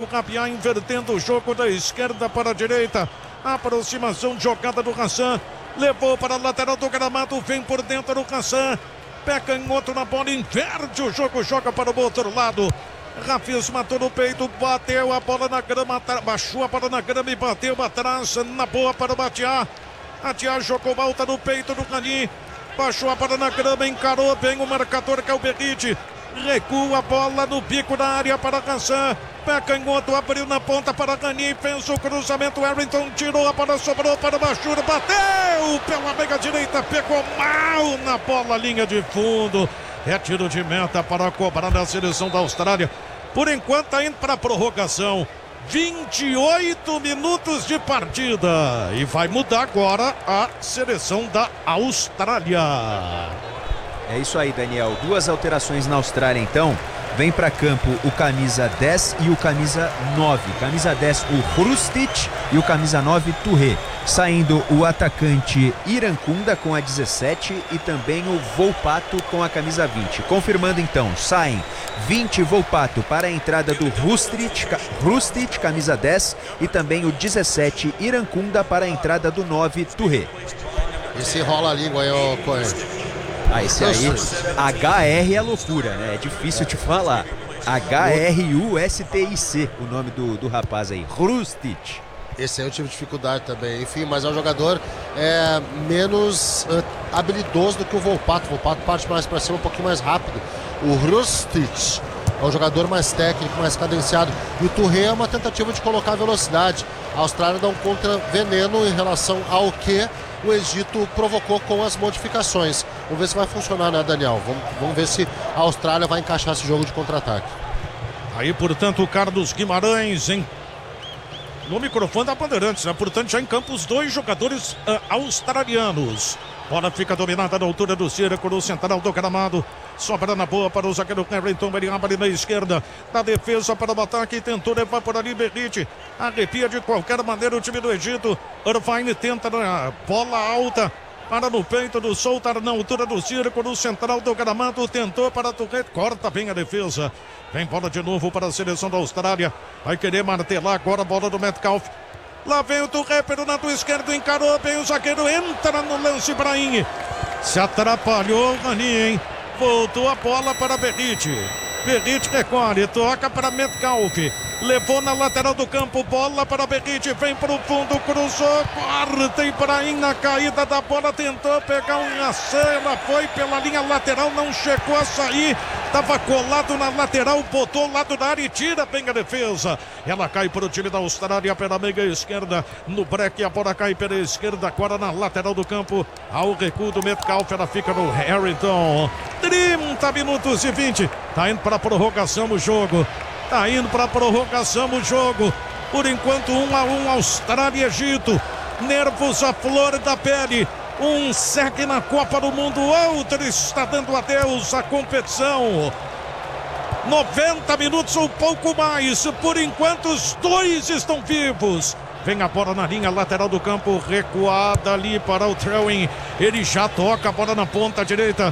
Rabiá invertendo o jogo da esquerda para a direita. Aproximação de jogada do Hassan. Levou para a lateral do gramado. Vem por dentro do Hassan. Pé canhoto na bola. Inverte o jogo. Joga para o outro lado. Rafis matou no peito. Bateu a bola na grama. Baixou a bola na grama e bateu atrás. Na boa para o Batiá. Batiá jogou alta no peito do Cani. Baixou a bola na grama. Encarou bem o marcador que é o Berrite. Recua a bola no bico da área para Hassan. Pé canhoto, abriu na ponta para Cani. Fez o cruzamento. Warrington tirou a bola, sobrou para o Bachura. Bateu pela meia direita. Pegou mal na bola, linha de fundo. É tiro de meta para cobrar da seleção da Austrália. Por enquanto está indo para a prorrogação. 28 minutos de partida. E vai mudar agora a seleção da Austrália. É isso aí, Daniel. Duas alterações na Austrália, então. Vem para campo o camisa 10 e o camisa 9. Camisa 10, o Hrustic, e o camisa 9, Touré. Saindo o atacante Irankunda com a 17 e também o Volpato com a camisa 20. Confirmando então, saem 20 Volpato para a entrada do Hrustic, camisa 10, e também o 17 Irankunda para a entrada do 9, Touré. Esse rola a língua aí, ô Coelho. Esse aí, HR é loucura, né? É difícil de falar. Hrustic, o nome do rapaz aí, Hrustic. Esse aí eu tive dificuldade também, enfim, mas é um jogador menos habilidoso do que o Volpato. O Volpato parte mais para cima, um pouquinho mais rápido. O Hrustic é um jogador mais técnico, mais cadenciado. E o Touré é uma tentativa de colocar velocidade. A Austrália dá um contra-veneno em relação ao que o Egito provocou com as modificações. Vamos ver se vai funcionar, né, Daniel? Vamos ver se a Austrália vai encaixar esse jogo de contra-ataque. Aí, portanto, o Carlos Guimarães no microfone da Bandeirantes, né? Portanto, já em campo os dois jogadores australianos. Bola fica dominada na altura do círculo central do gramado. Sobra na boa para o zagueiro Warrington. Ele abre na esquerda. Da defesa para o ataque. Tentou levar por ali Berrite. Arrepia de qualquer maneira o time do Egito. Irvine tenta na bola alta. Para no peito do Soutar na altura do círculo central do gramado. Tentou para Touré. Corta bem a defesa. Vem bola de novo para a seleção da Austrália. Vai querer martelar agora a bola do Metcalf. Lá vem o Touré pelo lado esquerdo, encarou bem o zagueiro, entra no lance Brahim. Se atrapalhou o Rani, hein? Voltou a bola para Berrite. Berrite recolhe, toca para Metcalf. Levou na lateral do campo, bola para Berrite, vem para o fundo, cruzou, corta Ibrahim na caída da bola, tentou pegar um Hassan, foi pela linha lateral, não chegou a sair, estava colado na lateral, botou o lado da área e tira bem a defesa. Ela cai para o time da Austrália pela meia esquerda, no break a bola cai pela esquerda, agora na lateral do campo, ao recuo do Metcalf, ela fica no Warrington. 30 minutos e 20, tá indo para a prorrogação o jogo. Tá indo para a prorrogação o jogo. Por enquanto 1-1 Austrália e Egito. Nervos à flor da pele. Um segue na Copa do Mundo, outro está dando adeus à competição. 90 minutos ou pouco mais. Por enquanto os dois estão vivos. Vem a bola na linha lateral do campo, recuada ali para o Throwing. Ele já toca a bola na ponta direita.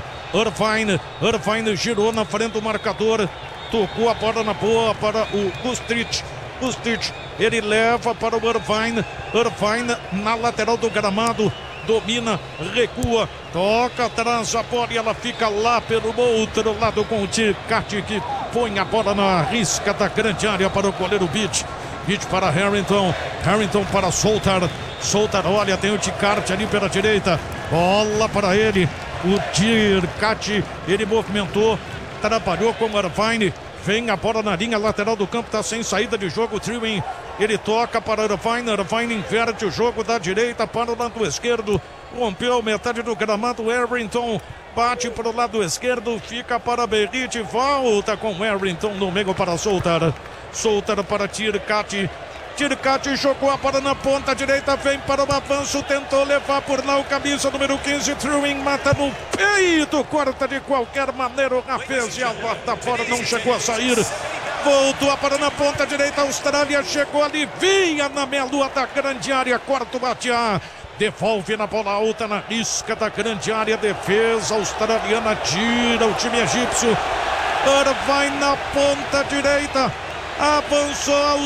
Irvine girou na frente do marcador. Tocou a bola na boa para o Hrustic. Ele leva para o Irvine na lateral do gramado. Domina, recua, toca atrás a bola e ela fica lá pelo outro lado com o Ticati, que põe a bola na risca da grande área para o goleiro Beach para Warrington para Soutar, olha, tem o Ticati ali pela direita, bola para ele, o Ticati, ele movimentou, trabalhou com o Irvine, vem a bola na linha lateral do campo, está sem saída de jogo, Throwing, ele toca para Irvine inverte o jogo da direita para o lado esquerdo, rompeu metade do gramado, Warrington bate para o lado esquerdo, fica para Berrite, volta com Warrington no meio para Soutar para Tircati jogou a bola na ponta direita, vem para o avanço, tentou levar por lá o camisa número 15, Throwing, mata no peito, corta de qualquer maneira o Rafez e a bota fora, não chegou a sair. Voltou a bola na ponta direita, a Austrália chegou ali, vinha na meia-lua da grande área, corta o Batiá. Devolve na bola alta, na risca da grande área, defesa australiana, tira o time egípcio. Vai na ponta direita, avançou